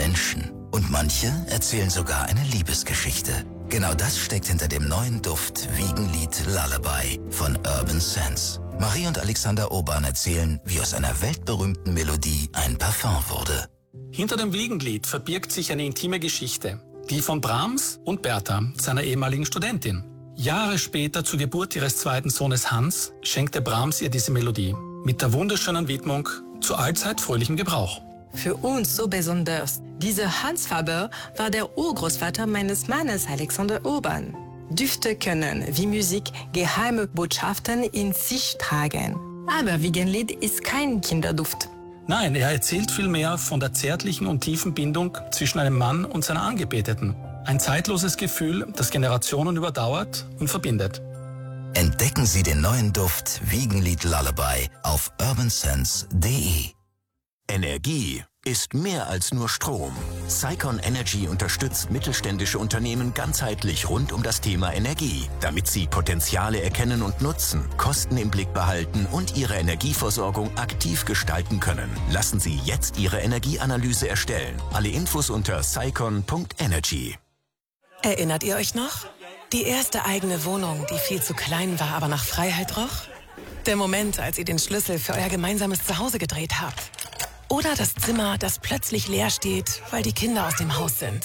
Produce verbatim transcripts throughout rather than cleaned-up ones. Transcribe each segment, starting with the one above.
Menschen. Und manche erzählen sogar eine Liebesgeschichte. Genau das steckt hinter dem neuen Duft Wiegenlied Lullaby von Urban Sense. Marie und Alexander Urban erzählen, wie aus einer weltberühmten Melodie ein Parfum wurde. Hinter dem Wiegenlied verbirgt sich eine intime Geschichte, die von Brahms und Bertha, seiner ehemaligen Studentin. Jahre später, zur Geburt ihres zweiten Sohnes Hans, schenkte Brahms ihr diese Melodie mit der wunderschönen Widmung zu allzeit fröhlichem Gebrauch. Für uns so besonders. Dieser Hans Faber war der Urgroßvater meines Mannes Alexander Urban. Düfte können, wie Musik, geheime Botschaften in sich tragen. Aber Wiegenlied ist kein Kinderduft. Nein, er erzählt vielmehr von der zärtlichen und tiefen Bindung zwischen einem Mann und seiner Angebeteten. Ein zeitloses Gefühl, das Generationen überdauert und verbindet. Entdecken Sie den neuen Duft Wiegenlied Lullaby auf urban sense punkt de. Energie ist mehr als nur Strom. Sycon Energy unterstützt mittelständische Unternehmen ganzheitlich rund um das Thema Energie, damit sie Potenziale erkennen und nutzen, Kosten im Blick behalten und ihre Energieversorgung aktiv gestalten können. Lassen Sie jetzt Ihre Energieanalyse erstellen. Alle Infos unter sycon punkt energy. Erinnert ihr euch noch? Die erste eigene Wohnung, die viel zu klein war, aber nach Freiheit roch? Der Moment, als ihr den Schlüssel für euer gemeinsames Zuhause gedreht habt. Oder das Zimmer, das plötzlich leer steht, weil die Kinder aus dem Haus sind.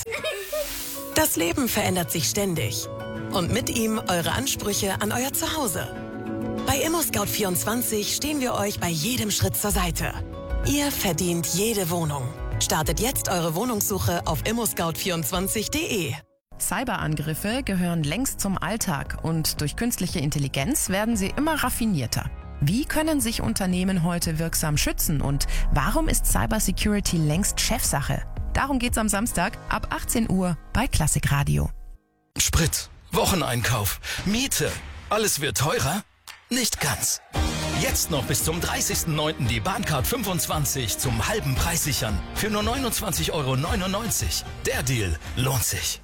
Das Leben verändert sich ständig. Und mit ihm eure Ansprüche an euer Zuhause. Bei ImmoScout vierundzwanzig stehen wir euch bei jedem Schritt zur Seite. Ihr verdient jede Wohnung. Startet jetzt eure Wohnungssuche auf immo scout vierundzwanzig punkt de. Cyberangriffe gehören längst zum Alltag und durch künstliche Intelligenz werden sie immer raffinierter. Wie können sich Unternehmen heute wirksam schützen und warum ist Cybersecurity längst Chefsache? Darum geht's am Samstag ab achtzehn Uhr bei Klassik Radio. Sprit, Wocheneinkauf, Miete, alles wird teurer? Nicht ganz. Jetzt noch bis zum dreißigsten neunten die Bahncard fünfundzwanzig zum halben Preis sichern. Für nur neunundzwanzig Euro neunundneunzig. Der Deal lohnt sich.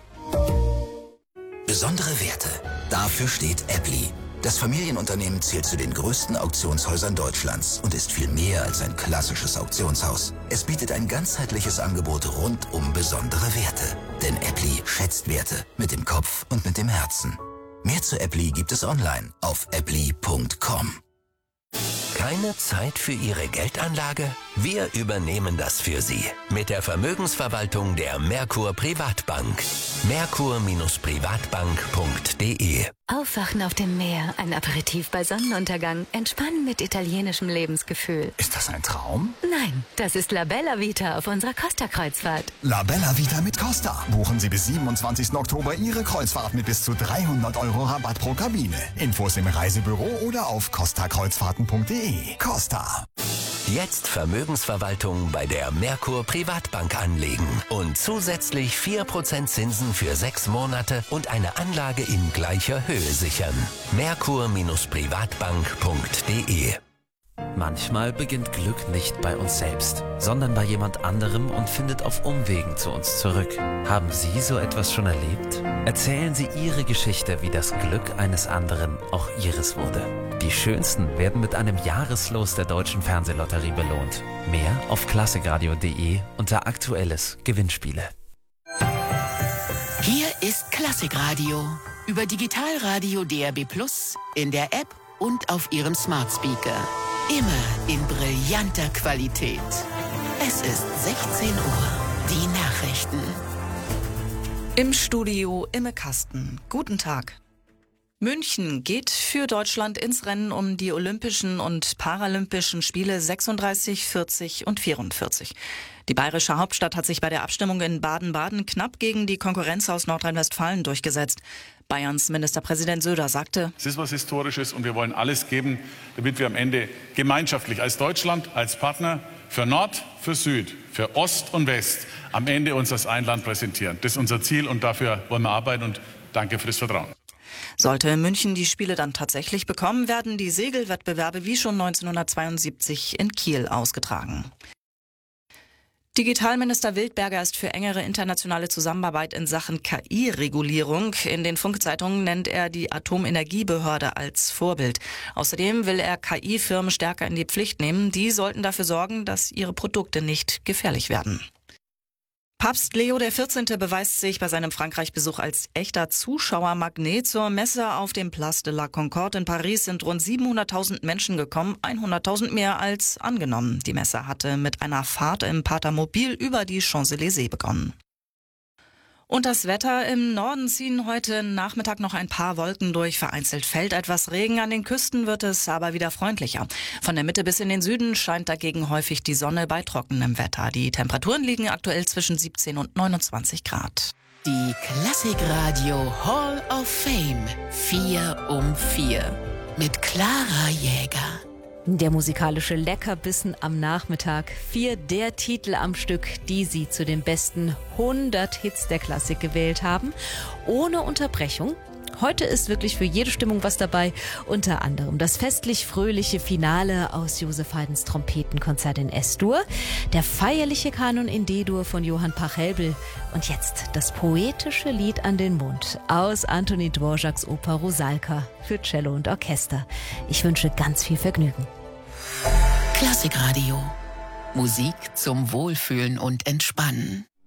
Besondere Werte. Dafür steht Appli. Das Familienunternehmen zählt zu den größten Auktionshäusern Deutschlands und ist viel mehr als ein klassisches Auktionshaus. Es bietet ein ganzheitliches Angebot rund um besondere Werte. Denn Appli schätzt Werte mit dem Kopf und mit dem Herzen. Mehr zu Appli gibt es online auf appli punkt com. Keine Zeit für Ihre Geldanlage? Wir übernehmen das für Sie mit der Vermögensverwaltung der Merkur Privatbank. merkur privatbank punkt de. Aufwachen auf dem Meer, ein Aperitif bei Sonnenuntergang, entspannen mit italienischem Lebensgefühl. Ist das ein Traum? Nein, das ist La Bella Vita auf unserer Costa-Kreuzfahrt. La Bella Vita mit Costa. Buchen Sie bis siebenundzwanzigsten Oktober Ihre Kreuzfahrt mit bis zu dreihundert Euro Rabatt pro Kabine. Infos im Reisebüro oder auf costa kreuzfahrten punkt de. Costa. Jetzt Vermögensverwaltung bei der Merkur Privatbank anlegen und zusätzlich vier Prozent Zinsen für sechs Monate und eine Anlage in gleicher Höhe sichern. merkur privatbank punkt de. Manchmal beginnt Glück nicht bei uns selbst, sondern bei jemand anderem und findet auf Umwegen zu uns zurück. Haben Sie so etwas schon erlebt? Erzählen Sie Ihre Geschichte, wie das Glück eines anderen auch Ihres wurde. Die schönsten werden mit einem Jahreslos der Deutschen Fernsehlotterie belohnt. Mehr auf klassikradio punkt de unter Aktuelles Gewinnspiele. Hier ist Klassikradio über Digitalradio D R B Plus, in der App und auf Ihrem Smart Speaker. Immer in brillanter Qualität. Es ist sechzehn Uhr. Die Nachrichten. Im Studio Imme Kasten. Guten Tag. München geht für Deutschland ins Rennen um die Olympischen und Paralympischen Spiele sechsunddreißig, vierzig und vierundvierzig. Die bayerische Hauptstadt hat sich bei der Abstimmung in Baden-Baden knapp gegen die Konkurrenz aus Nordrhein-Westfalen durchgesetzt. Bayerns Ministerpräsident Söder sagte: Es ist was Historisches und wir wollen alles geben, damit wir am Ende gemeinschaftlich als Deutschland, als Partner für Nord, für Süd, für Ost und West am Ende uns als ein Land präsentieren. Das ist unser Ziel und dafür wollen wir arbeiten und danke für das Vertrauen. Sollte München die Spiele dann tatsächlich bekommen, werden die Segelwettbewerbe wie schon neunzehnhundertzweiundsiebzig in Kiel ausgetragen. Digitalminister Wildberger ist für engere internationale Zusammenarbeit in Sachen K I-Regulierung. In den Funkzeitungen nennt er die Atomenergiebehörde als Vorbild. Außerdem will er K I-Firmen stärker in die Pflicht nehmen. Die sollten dafür sorgen, dass ihre Produkte nicht gefährlich werden. Papst Leo der vierzehnte beweist sich bei seinem Frankreich-Besuch als echter Zuschauermagnet. Zur Messe auf dem Place de la Concorde in Paris sind rund siebenhunderttausend Menschen gekommen, hunderttausend mehr als angenommen. Die Messe hatte mit einer Fahrt im Patermobil über die Champs-Élysées begonnen. Und das Wetter: im Norden ziehen heute Nachmittag noch ein paar Wolken durch. Vereinzelt fällt etwas Regen. An den Küsten wird es aber wieder freundlicher. Von der Mitte bis in den Süden scheint dagegen häufig die Sonne bei trockenem Wetter. Die Temperaturen liegen aktuell zwischen siebzehn und neunundzwanzig Grad. Die Klassikradio Hall of Fame. Vier um vier. Mit Clara Jäger. Der musikalische Leckerbissen am Nachmittag. Vier der Titel am Stück, die Sie zu den besten hundert Hits der Klassik gewählt haben. Ohne Unterbrechung. Heute ist wirklich für jede Stimmung was dabei. Unter anderem das festlich-fröhliche Finale aus Joseph Haydns Trompetenkonzert in S-Dur, der feierliche Kanon in D-Dur von Johann Pachelbel und jetzt das poetische Lied an den Mund aus Antoni Dvořáks Oper Rusalka für Cello und Orchester. Ich wünsche ganz viel Vergnügen. Klassikradio. Musik zum Wohlfühlen und Entspannen.